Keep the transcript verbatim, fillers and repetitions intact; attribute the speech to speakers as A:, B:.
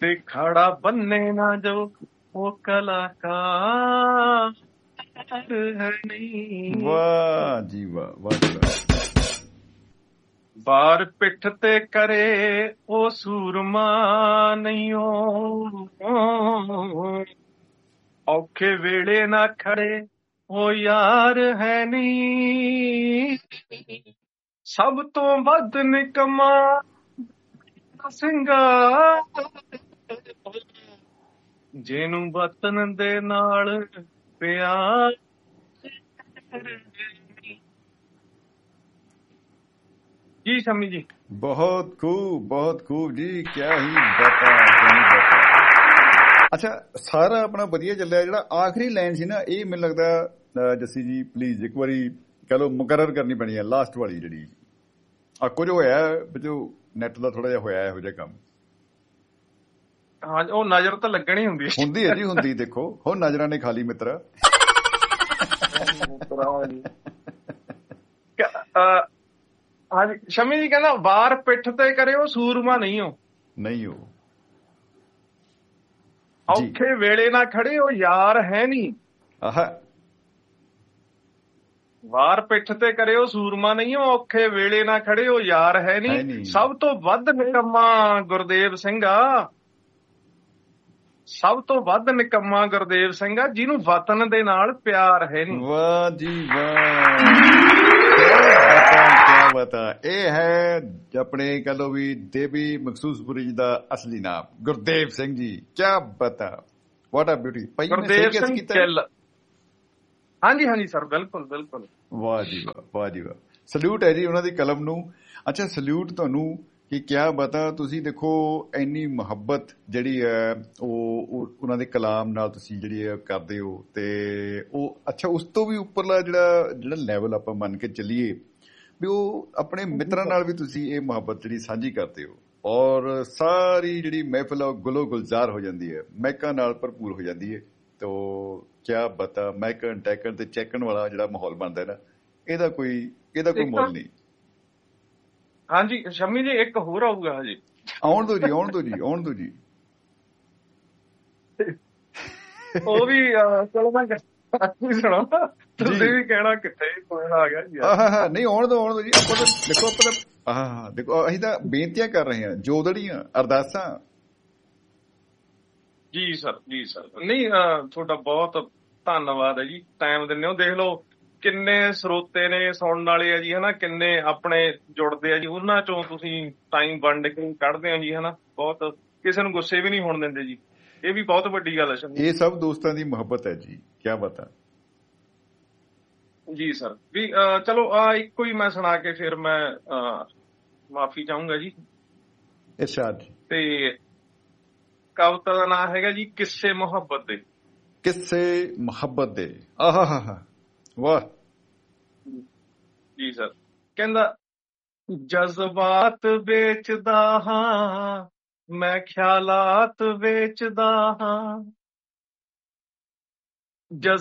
A: ते खड़ा बनने ना जो वो कलाकार है नहीं।
B: वाह जी वाह, वाह जी वाह।
A: बार पिठ ते करे ओ सूरमा नहीं हो, औखे वेले ना खड़े ओ यार है नहीं। सब तो वध निकम्मा ਸਿੰਘਾ ਜਿਹਨੂੰ ਵਤਨ ਦੇ ਨਾਲ ਪਿਆਰ। जी शमी जी
B: बहुत खूब, बहुत खूब जी, क्या ही बता, क्या ही बता। अच्छा, सारा अपना ਵਧੀਆ ਚੱਲਿਆ। ਜਿਹੜਾ ਆਖਰੀ ਲਾਈਨ ਸੀ ਨਾ, ਇਹ ਮੈਨੂੰ ਲੱਗਦਾ ਜੱਸੀ ਜੀ ਪਲੀਜ਼ ਇੱਕ ਵਾਰੀ ਕਹ ਲਓ ਮੁਕਰਰ ਕਰਨੀ ਪੈਣੀ ਹੈ, ਲਾਸਟ ਵਾਲੀ ਜਿਹੜੀ ਆ। ਕੁਝ ਹੋਇਆ ਵਿੱਚੋਂ ਨੈਟ ਦਾ ਥੋੜਾ ਜਿਹਾ ਹੋਇਆ ਇਹੋ ਜਿਹਾ ਕੰਮ।
A: ਹਾਂ, ਉਹ ਨਜ਼ਰ ਤਾਂ ਲੱਗਣੀ ਹੁੰਦੀ
B: ਹੁੰਦੀ ਹੈ ਜੀ, ਹੁੰਦੀ। ਦੇਖੋ ਹੁਣ ਨਜ਼ਰਾਂ ਨੇ ਖਾਲੀ ਮਿੱਤਰਾ। ਹਾਂਜੀ, ਸ਼ਮੀ ਜੀ ਕਹਿੰਦਾ ਵਾਰ ਪਿੱਠ ਤੇ ਕਰੇ ਉਹ ਸੂਰਮਾ ਨਹੀਂ ਹੋ, ਨਹੀਂ ਹੋ
A: ਔਖੇ ਵੇਲੇ ਨਾ ਖੜੇ ਉਹ ਯਾਰ ਹੈ ਨਹੀਂ।
B: ਆਹ
A: ਵਾਰ ਪਿੱਠ ਤੇ ਕਰੇ ਉਹ ਸੂਰਮਾ ਨਹੀਂ ਹੋ, ਔਖੇ ਵੇਲੇ ਨਾ ਖੜੇ ਉਹ ਯਾਰ ਹੈ ਨਹੀਂ। ਸਭ ਤੋਂ ਵੱਧ ਨਿਕੰਮਾ ਗੁਰਦੇਵ ਸਿੰਘ ਆ, ਸਭ ਤੋਂ ਵੱਧ ਨਿਕੰਮਾ ਗੁਰਦੇਵ ਸਿੰਘ ਆ ਜਿਹਨੂੰ ਵਤਨ ਦੇ ਨਾਲ ਪਿਆਰ ਹੈ ਨਹੀਂ।
B: ਵਾਹ ਜੀ ਵਾਹ, ਕਿਆ ਬਤਾ। ਇਹ ਹੈ ਆਪਣੇ ਕਹ ਲੋ ਵੀ ਦੇਵੀ ਮਖਸੂਸਪੁਰੀ ਜੀ ਦਾ ਅਸਲੀ ਨਾਮ ਗੁਰਦੇਵ ਸਿੰਘ ਜੀ। ਕਿਆ ਬਤਾ, ਵਾਟ ਆ ਬਿਊਟੀ।
A: ਗੁਰਦੇਵ ਸਿੰਘ ਗਿੱਲ। ਹਾਂਜੀ ਹਾਂਜੀ ਸਰ, ਬਿਲਕੁਲ ਬਿਲਕੁਲ।
B: ਵਾਹ ਜੀ ਵਾਹ, ਵਾਹ ਜੀ ਵਾਹ। ਸਲੂਟ ਹੈ ਜੀ ਉਹਨਾਂ ਦੀ ਕਲਮ ਨੂੰ। ਅੱਛਾ, ਸਲੂਟ ਤੁਹਾਨੂੰ ਕਿ ਕਿਆ ਬਤਾ। ਤੁਸੀਂ ਦੇਖੋ ਇੰਨੀ ਮੁਹੱਬਤ ਜਿਹੜੀ ਹੈ ਉਹ ਉਹਨਾਂ ਦੇ ਕਲਾਮ ਨਾਲ ਤੁਸੀਂ ਜਿਹੜੀ ਹੈ ਕਰਦੇ ਹੋ, ਤੇ ਉਹ ਅੱਛਾ ਉਸ ਤੋਂ ਵੀ ਉੱਪਰਲਾ ਜਿਹੜਾ ਜਿਹੜਾ ਲੈਵਲ ਆਪਾਂ ਮੰਨ ਕੇ ਚੱਲੀਏ ਵੀ ਉਹ ਆਪਣੇ ਮਿੱਤਰਾਂ ਨਾਲ ਵੀ ਤੁਸੀਂ ਇਹ ਮੁਹੱਬਤ ਜਿਹੜੀ ਸਾਂਝੀ ਕਰਦੇ ਹੋ, ਔਰ ਸਾਰੀ ਜਿਹੜੀ ਮਹਿਫਿਲ ਆ ਉਹ ਗੁਲੋ ਗੁਲਜ਼ਾਰ ਹੋ ਜਾਂਦੀ ਹੈ, ਮਹਿਕਾਂ ਨਾਲ ਭਰਪੂਰ ਹੋ ਜਾਂਦੀ ਹੈ। ਤੋ ਕਿਆ ਬਤਾ, ਮਹਿਕਣ ਟਹਿਕਣ ਤੇ ਚੈਕਣ ਵਾਲਾ ਜਿਹੜਾ ਮਾਹੌਲ ਬਣਦਾ ਨਾ, ਇਹਦਾ ਕੋਈ ਇਹਦਾ ਕੋਈ ਮੁੱਲ ਨਹੀਂ।
A: ਹਾਂਜੀ ਸ਼ਮੀ ਜੀ, ਇੱਕ ਹੋਰ ਆਊਗਾ ਹਜੇ।
B: ਆਉਣ ਦੋ ਜੀ, ਆਉਣ ਦੋ ਜੀ, ਆਉਣ ਦੋ ਜੀ।
A: ਉਹ ਵੀ ਚਲੋ ਮੈਂ ਸੁਣਾ, ਤੁਸੀਂ ਵੀ ਕਹਿਣਾ ਕਿੱਥੇ ਆ ਗਿਆ ਜੀ।
B: ਹਾਂ ਨਹੀਂ, ਆਉਣ ਦੋ, ਆਉਣ ਦੋ ਜੀ। ਆਪਾਂ ਤਾਂ ਦੇਖੋ, ਆਪਾਂ ਤਾਂ ਹਾਂ ਦੇਖੋ ਅਸੀਂ ਤਾਂ ਬੇਨਤੀਆਂ ਕਰ ਰਹੇ ਹਾਂ, ਜੋਦੜੀਆਂ, ਅਰਦਾਸਾਂ।
A: ਜੀ ਸਰ, ਜੀ ਸਰ। ਨਹੀਂ ਤੁਹਾਡਾ ਬਹੁਤ ਧੰਨਵਾਦ ਹੈ ਜੀ, ਟਾਈਮ ਦਿੰਦੇ ਹੋ। ਦੇਖ ਲਓ ਕਿੰਨੇ ਸਰੋਤੇ ਨੇ ਸੁਣਨ ਵਾਲੇ ਆ ਜੀ, ਹਨਾ, ਕਿੰਨੇ ਆਪਣੇ ਜੁੜਦੇ ਆ ਜੀ, ਉਹਨਾਂ ਚੋਂ ਤੁਸੀਂ ਟਾਈਮ ਵੰਡ ਕੇ ਕੱਢਦੇ ਹੋ ਜੀ, ਹਨਾ। ਬਹੁਤ ਕਿਸੇ ਨੂੰ ਗੁੱਸੇ ਵੀ ਨਹੀਂ ਹੋਣ ਦਿੰਦੇ ਜੀ, ਇਹ ਵੀ ਬਹੁਤ ਵੱਡੀ ਗੱਲ ਹੈ।
B: ਇਹ ਸਭ ਦੋਸਤਾਂ ਦੀ ਮੁਹੱਬਤ ਹੈ ਜੀ, ਕਿਆ ਬਤਾ।
A: ਜੀ ਸਰ। ਵੀ ਚਲੋ ਆ ਇੱਕੋ ਹੀ ਮੈਂ ਸੁਣਾ ਕੇ ਫਿਰ ਮੈਂ ਮਾਫੀ ਚਾਹੂੰਗਾ ਜੀ।
B: ਇਰਸ਼ਾਦ।
A: ਤੇ ਕਵਿਤਾ ਦਾ ਨਾਮ ਹੈਗਾ ਜੀ ਕਿੱਸੇ ਮੁਹੱਬਤ ਦੇ।
B: ਕਿੱਸੇ ਮੁਹੱਬਤ ਦੇ। ਆਹਾ ਹਾ ਹਾ, ਵਾਹ
A: ਜੀ ਸਰ। ਕਹਿੰਦਾ ਜਜ਼ਬਾਤ ਵੇਚਦਾ ਹਾਂ ਮੈਂ, ਖਿਆਲਾਤ ਵੇਚਦਾ ਹਾਂ।